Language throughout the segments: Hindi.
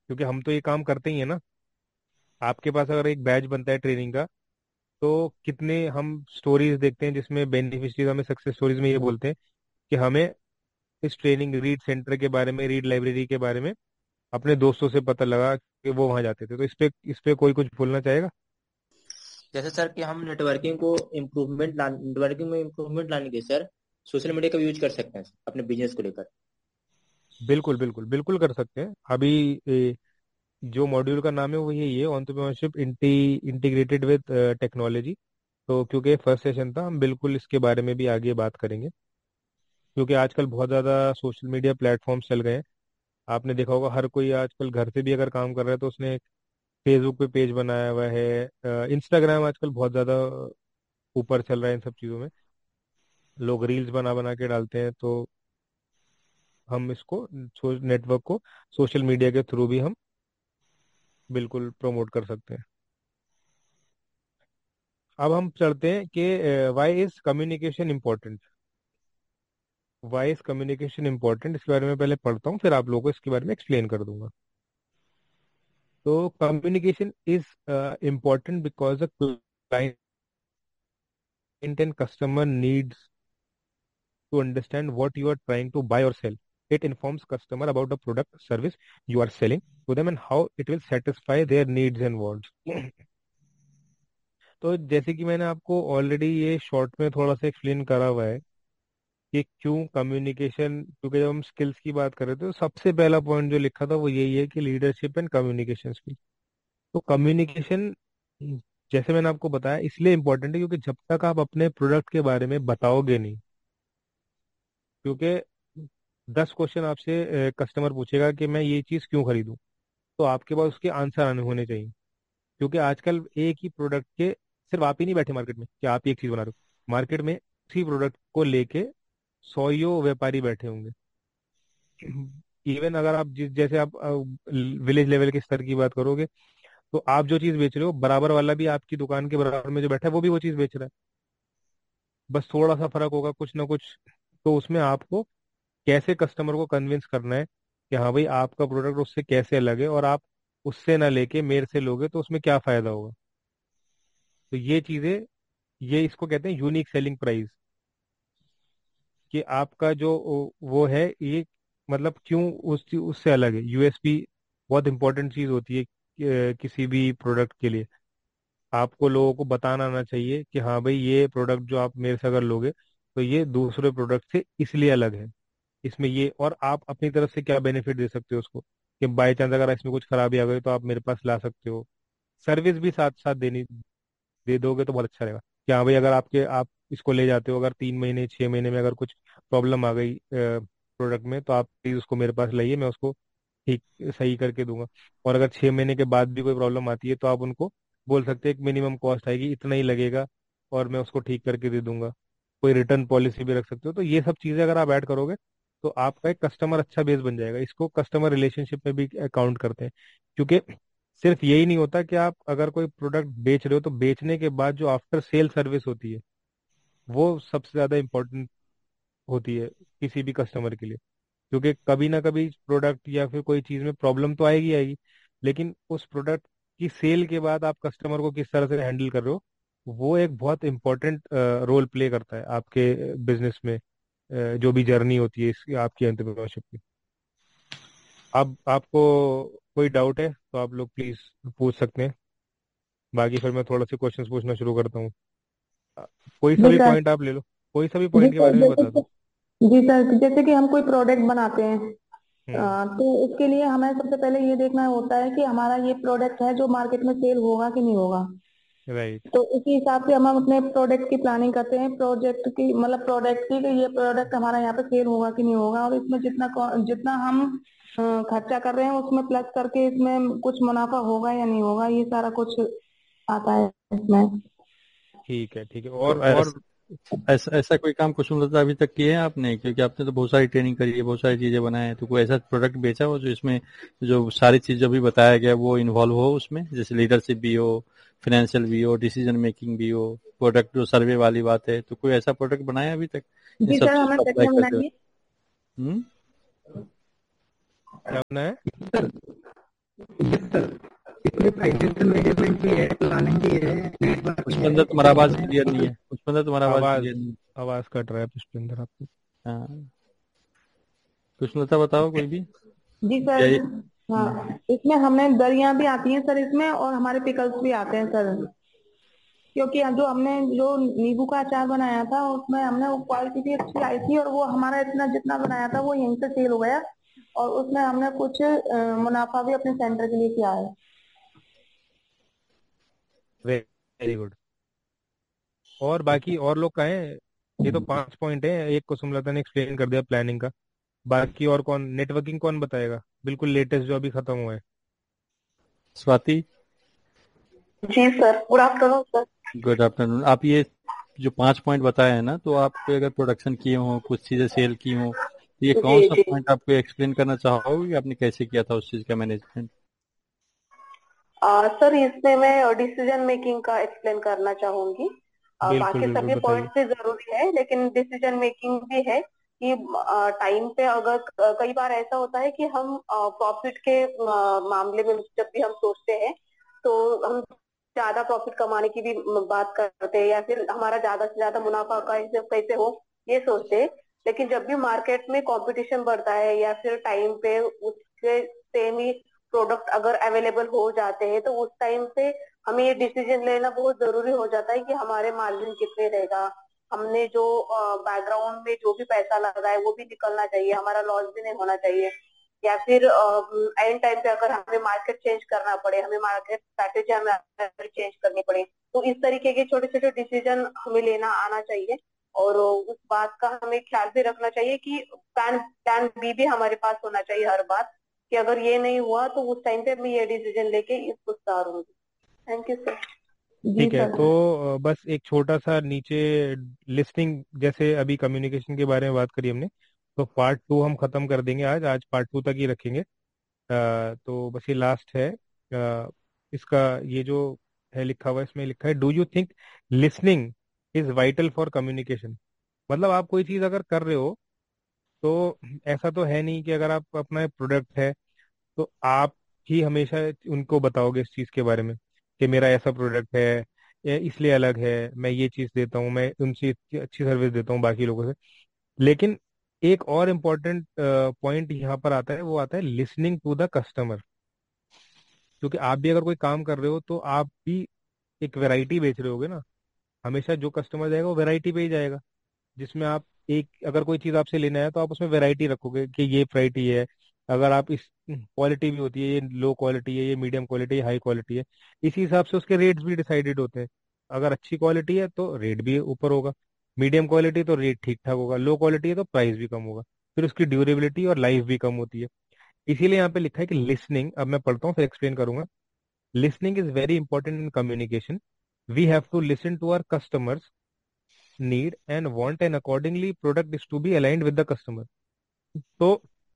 क्योंकि हम तो ये काम करते ही है ना। आपके पास अगर एक बैच बनता है ट्रेनिंग का, तो कितने हम स्टोरीज देखते हैं जिसमें बेनिफिशियरीज हमें सक्सेस स्टोरीज में ये बोलते हैं कि हमें इस ट्रेनिंग रीड सेंटर के बारे में, रीड लाइब्रेरी के बारे में अपने दोस्तों से पता लगा कि वो वहां जाते थे। तो इस पे कोई कुछ बोलना चाहेगा? जैसे सर कि हम नेटवर्किंग में इम्प्रूवमेंट लाने के लिए सर सोशल मीडिया का भी यूज कर सकते हैं अपने बिजनेस को लेकर। बिल्कुल बिल्कुल बिल्कुल कर सकते हैं। अभी जो मॉड्यूल का नाम है वो यही है, एंटरप्रेन्योरशिप इंटीग्रेटेड विद टेक्नोलॉजी। तो क्योंकि फर्स्ट सेशन था, हम बिल्कुल इसके बारे में भी आगे बात करेंगे। क्योंकि आजकल बहुत ज़्यादा सोशल मीडिया प्लेटफॉर्म्स चल गए हैं। आपने देखा होगा हर कोई आजकल घर से भी अगर काम कर रहा है तो उसने फेसबुक पे पेज बनाया हुआ है। इंस्टाग्राम आजकल बहुत ज़्यादा ऊपर चल रहा है इन सब चीज़ों में। लोग रील्स बना बना के डालते हैं। तो हम इसको नेटवर्क को सोशल मीडिया के थ्रू भी हम बिल्कुल प्रमोट कर सकते हैं। अब हम चलते हैं कि Y is communication important. Y is communication important, इसके बारे में पहले पढ़ता हूँ, फिर आप लोगों को इसके बारे में एक्सप्लेन कर दूंगा। तो communication is important because the client and customer needs to understand what you are trying to buy or sell. It informs customer about the product service you are selling to them and how it will satisfy their needs and wants. तो जैसे कि मैंने आपको ऑलरेडी ये शॉर्ट में थोड़ा सा एक्सप्लेन करा हुआ है कि क्यों कम्युनिकेशन, क्योंकि जब हम स्किल्स की बात कर रहे थे तो सबसे पहला पॉइंट जो लिखा था वो यही है कि लीडरशिप एंड कम्युनिकेशन स्किल। तो कम्युनिकेशन, जैसे मैंने आपको बताया, इसलिए इंपॉर्टेंट है क्योंकि जब तक आप अपने प्रोडक्ट के बारे में बताओगे नहीं, क्योंकि 10 क्वेश्चन आपसे कस्टमर पूछेगा कि मैं ये चीज़ क्यों खरीदूं, तो आपके पास उसके आंसर आने होने चाहिए। क्योंकि आजकल एक ही प्रोडक्ट के, सिर्फ आप ही नहीं बैठे मार्केट में कि आप ही एक चीज़ बना रहे हो। मार्केट में उसी प्रोडक्ट को लेके सौयों व्यापारी बैठे होंगे। इवन अगर आप जैसे आप विलेज लेवल के स्तर की बात करोगे, तो आप जो चीज़ बेच रहे हो बराबर वाला भी आपकी दुकान के बराबर में जो बैठा है वो भी वो चीज़ बेच रहा है। बस थोड़ा सा फर्क होगा कुछ ना कुछ। तो उसमें आपको कैसे कस्टमर को कन्विंस करना है कि हाँ भाई आपका प्रोडक्ट उससे कैसे अलग है, और आप उससे ना लेके मेरे से लोगे तो उसमें क्या फायदा होगा। तो ये चीजें, ये इसको कहते हैं यूनिक सेलिंग प्राइस। कि आपका जो वो है ये, मतलब क्यों उससे अलग है। यूएसपी बहुत इंपॉर्टेंट चीज होती है किसी भी प्रोडक्ट के लिए। आपको लोगों को बताना आना चाहिए कि हाँ भाई ये प्रोडक्ट जो आप मेरे से अगर लोगे तो ये दूसरे प्रोडक्ट से इसलिए अलग है। इसमें ये, और आप अपनी तरफ से क्या बेनिफिट दे सकते हो उसको, कि बाई चांस अगर इसमें कुछ खराबी आ गई तो आप मेरे पास ला सकते हो। सर्विस भी साथ साथ देनी, दे दोगे तो बहुत अच्छा रहेगा। कि हाँ भाई अगर आप इसको ले जाते हो, अगर 3 महीने 6 महीने में अगर कुछ प्रॉब्लम आ गई प्रोडक्ट में, तो आप प्लीज उसको मेरे पास लाइए, मैं उसको ठीक सही करके दूंगा। और अगर 6 महीने के बाद भी कोई प्रॉब्लम आती है तो आप उनको बोल सकते हैं एक मिनिमम कॉस्ट आएगी, इतना ही लगेगा, और मैं उसको ठीक करके दे दूंगा। कोई रिटर्न पॉलिसी भी रख सकते हो। तो ये सब चीजें अगर आप ऐड करोगे तो आपका एक कस्टमर अच्छा बेस बन जाएगा। इसको कस्टमर रिलेशनशिप में भी काउंट करते हैं। क्योंकि सिर्फ यही नहीं होता कि आप अगर कोई प्रोडक्ट बेच रहे हो तो बेचने के बाद जो आफ्टर सेल सर्विस होती है वो सबसे ज्यादा इम्पोर्टेंट होती है किसी भी कस्टमर के लिए। क्योंकि कभी ना कभी प्रोडक्ट या फिर कोई चीज में प्रॉब्लम तो आएगी आएगी, लेकिन उस प्रोडक्ट की सेल के बाद आप कस्टमर को किस तरह से हैंडल कर रहे हो, वो एक बहुत इंपॉर्टेंट रोल प्ले करता है आपके बिजनेस में। जो भी जर्नी होती है इसकी, आपकी एंटरप्रेन्योरशिप की। अब आपको कोई डाउट है तो आप लोग प्लीज पूछ सकते हैं। बाकी फिर मैं थोड़ा से क्वेश्चंस पूछना शुरू करता हूँ। अ, कोई सा जी भी सर। पॉइंट आप ले लो, कोई सा भी जी पॉइंट के सर, बारे में जैसे बता दो। जी सर, जैसे कि हम कोई प्रोडक्ट बनाते हैं, हम्म। तो उसके लिए हमें सबसे पहले ये देखना होता है कि हमारा ये प्रोडक्ट है जो मार्केट में सेल होगा कि नहीं होगा। राइट। तो उसी हिसाब से हम अपने प्रोडक्ट की प्लानिंग करते हैं, प्रोजेक्ट की मतलब प्रोडक्ट की, कि ये प्रोडक्ट हमारा यहाँ पे सेल होगा कि नहीं होगा, और इसमें जितना हम खर्चा कर रहे हैं उसमें प्लस करके इसमें कुछ मुनाफा होगा या नहीं होगा, ये सारा कुछ आता है इसमें। ठीक है ठीक है। तो और ऐसा ऐसा कोई काम कुसुमलता अभी तक किए हैं आपने? क्योंकि आपने तो बहुत सारी ट्रेनिंग करी है, बहुत सारी चीजें बनाए हैं, तो कोई ऐसा प्रोडक्ट बेचा हो जो इसमें जो सारी चीज जो भी बताया गया वो इन्वॉल्व हो उसमें, जैसे लीडरशिप भी हो, फाइनेंशियल भी हो, डिसीजन मेकिंग भी हो, प्रोडक्ट जो सर्वे वाली बात है, तो कोई ऐसा प्रोडक्ट बनाया अभी तक इन जी सब सर, चीज हमने को अप्लाई सच करते बनाई है। हुए? हम्म। क्या होना है? यस सर, इसमें फाइनेंशियल मैनेजमेंट भी है, प्लानिंग भी है, नेटवर्किंग है, पुष्पेंद्र तुम्हारा आवाज क्लियर नहीं है, पुष्पेंद्र तुम्हारा आवाज आवाज क्लियर नहीं है। आवाज कट रहा है पुष्पेंद्र आपकी। हाँ, कुशलता बताओ कोई भी। जी या सर। ये हाँ, इसमें हमने दरियां भी आती हैं सर इसमें, और हमारे पिकल्स भी आते हैं सर। क्योंकि जो हमने जो नींबू का अचार बनाया था उसमें हमने वो क्वालिटी भी अच्छी आई थी, और वो हमारा इतना जितना बनाया था वो यहीं से सेल हो गया, और उसमें हमने कुछ मुनाफा भी अपने सेंटर के लिए किया है। Very good. और बाकी और लोग कहें, ये तो 5 पॉइंट है, एक को सुमलता ने एक्सप्लेन कर दिया प्लानिंग का। बाकी और कौन, नेटवर्किंग कौन बताएगा, बिल्कुल लेटेस्ट जो अभी खत्म हुआ है। स्वाति। जी sir, good afternoon sir. Good afternoon. आप ये जो 5 पॉइंट बताए हैं ना, तो आप अगर प्रोडक्शन किए हो, कुछ चीजें सेल की हो, तो ये कौन जी सा जी। पॉइंट आपको एक्सप्लेन करना चाहोगे कि आपने कैसे किया था उस चीज का मैनेजमेंट। सर इसमें मैं डिसीजन मेकिंग का एक्सप्लेन करना चाहूंगी। बिल्कुल बाकी बिल्कुल सभी बताइए। पॉइंट्स भी जरूरी है, लेकिन डिसीजन मेकिंग भी है कि टाइम पे अगर कई बार ऐसा होता है कि हम प्रॉफिट के मामले में जब भी हम सोचते हैं, तो हम ज्यादा प्रॉफिट कमाने की भी बात करते हैं, या फिर हमारा ज्यादा से ज्यादा मुनाफा कैसे कैसे हो ये सोचते हैं। लेकिन जब भी मार्केट में कंपटीशन बढ़ता है, या फिर टाइम पे उसके सेम ही प्रोडक्ट अगर अवेलेबल हो जाते हैं, तो उस टाइम पे हमें ये डिसीजन लेना बहुत जरूरी हो जाता है कि हमारे मार्जिन कितने रहेगा। हमने जो बैकग्राउंड में जो भी पैसा लगा है वो भी निकलना चाहिए, हमारा लॉस भी नहीं होना चाहिए। या फिर एंड टाइम पे अगर हमें मार्केट चेंज करना पड़े, हमें मार्केट स्ट्रैटेजी हमें चेंज करनी पड़े, तो इस तरीके के छोटे छोटे डिसीजन हमें लेना आना चाहिए। और उस बात का हमें ख्याल भी रखना चाहिए कि प्लान प्लान बी भी हमारे पास होना चाहिए हर बार, कि अगर ये नहीं हुआ तो उस टाइम पे मैं ये डिसीजन लेके इसको उतारूंगी। Thank you sir. जी ठीक है, सर। तो बस एक छोटा सा नीचे, लिसनिंग जैसे अभी कम्युनिकेशन के बारे में बात करी हमने, तो पार्ट 2 हम खत्म कर देंगे आज आज पार्ट 2 तक ही रखेंगे। तो बस ये लास्ट है। इसका ये जो है लिखा हुआ है, इसमें लिखा है, do you think listening is vital for communication. मतलब आप कोई चीज अगर कर रहे हो, तो ऐसा तो है नहीं कि अगर आप अपना प्रोडक्ट है तो आप ही हमेशा उनको बताओगे इस चीज के बारे में कि मेरा ऐसा प्रोडक्ट है, ये इसलिए अलग है, मैं ये चीज देता हूँ, मैं उनसे इतनी अच्छी सर्विस देता हूँ बाकी लोगों से। लेकिन एक और इम्पोर्टेंट पॉइंट यहाँ पर आता है, वो आता है लिसनिंग टू द कस्टमर। क्योंकि आप भी अगर कोई काम कर रहे हो तो आप भी एक वैरायटी बेच रहे होगे ना। हमेशा जो कस्टमर जाएगा वो वैरायटी पे ही जाएगा, जिसमें आप एक, अगर कोई चीज आपसे लेना है तो आप उसमें वैरायटी रखोगे कि ये वैरायटी है। अगर आप इस क्वालिटी भी होती है, ये लो क्वालिटी है, ये मीडियम क्वालिटी है, हाई क्वालिटी है, इसी हिसाब से उसके रेट्स भी डिसाइडेड होते हैं। अगर अच्छी क्वालिटी है तो रेट भी ऊपर होगा, मीडियम क्वालिटी तो रेट ठीक ठाक होगा, लो क्वालिटी है तो प्राइस भी कम होगा, फिर उसकी ड्यूरेबिलिटी और लाइफ भी कम होती है। इसीलिए यहाँ पे लिखा है कि लिसनिंग, अब मैं पढ़ता हूँ फिर एक्सप्लेन करूंगा। Listening is very important in communication. We have to listen to our customers need and want, and accordingly product is to be aligned with the customer। तो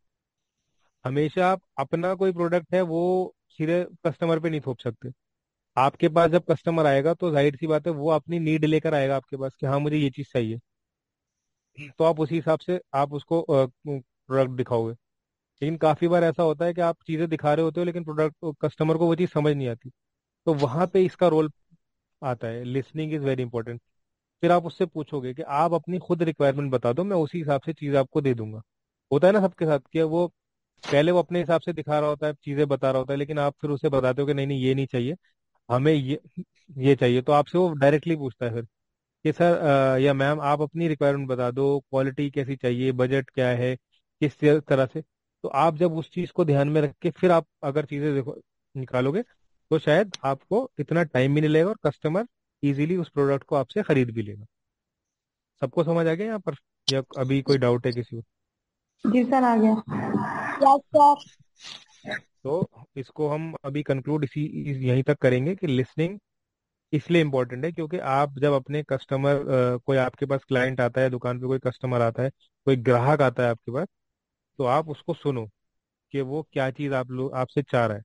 हमेशा आप अपना कोई प्रोडक्ट है वो सीधे कस्टमर पे नहीं थोप सकते। आपके पास जब कस्टमर आएगा तो जाहिर सी बात है वो अपनी नीड लेकर आएगा आपके पास कि हाँ मुझे ये चीज चाहिए, तो आप उसी हिसाब से आप उसको प्रोडक्ट दिखाओगे। लेकिन काफी बार ऐसा होता है कि आप चीजें दिखा रहे होते हो लेकिन प्रोडक्ट कस्टमर को वो चीज समझ नहीं आती, तो वहां पे इसका रोल आता है। Listening is very important. फिर आप उससे पूछोगे कि आप अपनी खुद रिक्वायरमेंट बता दो, मैं उसी हिसाब से चीज आपको दे दूंगा। होता है ना सबके साथ कि वो पहले वो अपने हिसाब से दिखा रहा होता है, चीजें बता रहा होता है, लेकिन आप फिर उसे बताते हो कि नहीं नहीं ये नहीं चाहिए, हमें ये चाहिए। तो आपसे वो डायरेक्टली पूछता है फिर कि सर या मैम आप अपनी रिक्वायरमेंट बता दो, क्वालिटी कैसी चाहिए, बजट क्या है, किस तरह से। तो आप जब उस चीज को ध्यान में रख के फिर आप अगर चीजें देखो निकालोगे, तो शायद आपको इतना टाइम भी नहीं लगेगा और कस्टमर इजीली उस प्रोडक्ट को आपसे खरीद भी लेगा। सबको समझ आ गया यहाँ पर, या अभी कोई डाउट है किसी को? जी सर, आ गया। Yes sir. तो इसको हम अभी कंक्लूड यहीं तक करेंगे कि लिसनिंग इसलिए इम्पोर्टेंट है क्योंकि आप जब अपने कस्टमर, कोई आपके पास क्लाइंट आता है दुकान पे, कोई कस्टमर आता है, कोई ग्राहक आता है आपके पास, तो आप उसको सुनो कि वो क्या चीज आप लोग आपसे चाह रहा है,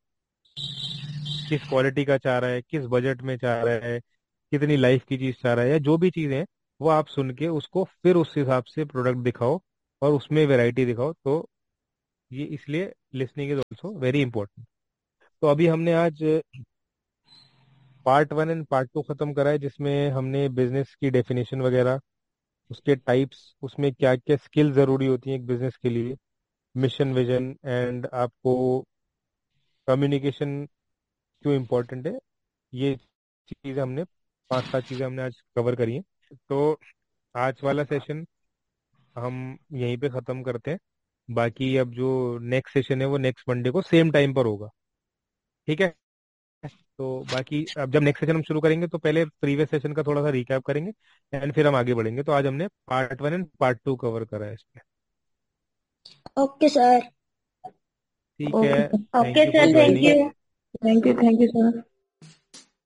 किस क्वालिटी का चाह रहा है, किस बजट में चाह रहा है, कितनी लाइफ की चीज चाह रहा है, या जो भी चीजें हैं वो आप सुन के उसको फिर उस हिसाब से प्रोडक्ट दिखाओ और उसमें वैरायटी दिखाओ। तो ये इसलिए listening is also very important. तो अभी हमने आज पार्ट 1 एंड पार्ट 2 खत्म करा है, जिसमें हमने बिजनेस की डेफिनेशन वगैरह, उसके टाइप्स, उसमें क्या क्या स्किल जरूरी होती है एक बिजनेस के लिए, मिशन विजन, एंड आपको कम्युनिकेशन क्यों इम्पोर्टेंट है, ये चीजें हमने 5-7 चीजें हमने आज कवर करी हैं। तो आज वाला सेशन हम यहीं पे खत्म करते हैं। बाकी अब जो नेक्स्ट सेशन है वो नेक्स्ट मंडे को सेम टाइम पर होगा, ठीक है। तो बाकी अब जब नेक्स्ट सेशन हम शुरू करेंगे तो पहले प्रीवियस सेशन का थोड़ा सा रिकैप करेंगे एंड फिर हम आगे बढ़ेंगे। तो आज हमने पार्ट 1 एंड पार्ट 2 कवर करा है इसमें। Okay sir. ठीक है, okay thank okay you for sir, thank joining. You. Thank you sir.